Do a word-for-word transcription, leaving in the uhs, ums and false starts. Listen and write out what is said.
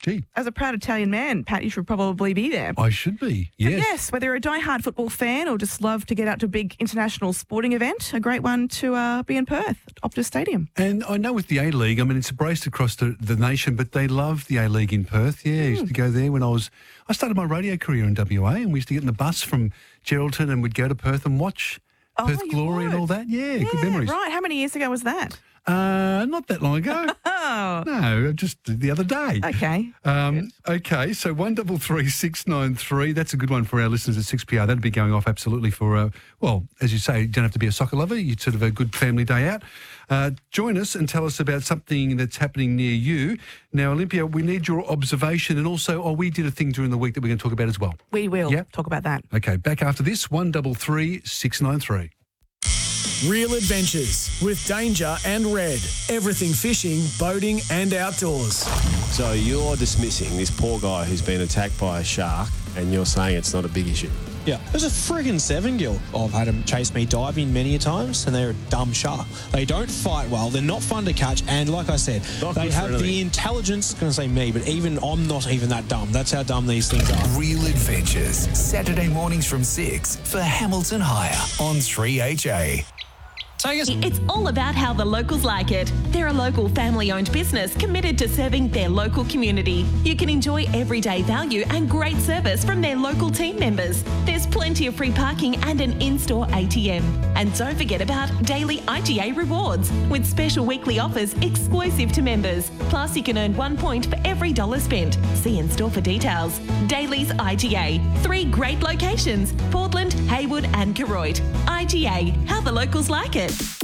Gee. As a proud Italian man, Pat, you should probably be there. I should be, yes. But yes, whether you're a die-hard football fan or just love to get out to a big international sporting event, a great one to uh, be in Perth, Optus Stadium. And I know with the A-League, I mean, it's embraced across the, the nation, but they love the A-League in Perth. Yeah, I used to go there when I was... I started my radio career in W A, and we used to get in the bus from Geraldton and we'd go to Perth and watch Oh, Perth you Glory would? and all that. Yeah, Yeah, good memories. right. How many years ago was that? Uh, not that long ago. Oh, No, just the other day. okay. Um, okay, so one double three six nine three. That's a good one for our listeners at six P R. That'd be going off absolutely for, uh, well, as you say, you don't have to be a soccer lover. You'd sort of a good family day out. Uh, join us and tell us about something that's happening near you. Now, Olympia, we need your observation, and also, oh, we did a thing during the week that we're going to talk about as well. We will Yeah. talk about that. Okay, back after this. One double three six nine three. Real Adventures with Danger and Red. Everything fishing, boating and outdoors. So you're dismissing this poor guy who's been attacked by a shark and you're saying it's not a big issue? Yeah, there's a friggin' seven gill. I've had them chase me diving many a times, and they're a dumb shark. They don't fight well. They're not fun to catch, and like I said, Not they good for have anything. the intelligence. I'm going to say me, but even I'm not even that dumb. That's how dumb these things are. Real Adventures, Saturday mornings from six for Hamilton Hire on three H A. It's all about how the locals like it. They're a local family-owned business committed to serving their local community. You can enjoy everyday value and great service from their local team members. There's plenty of free parking and an in-store A T M. And don't forget about daily I G A rewards with special weekly offers exclusive to members. Plus, you can earn one point for every dollar spent. See in-store for details. Daly's I G A. Three great locations: Portland, Haywood and Koroit. I G A, how the locals like it.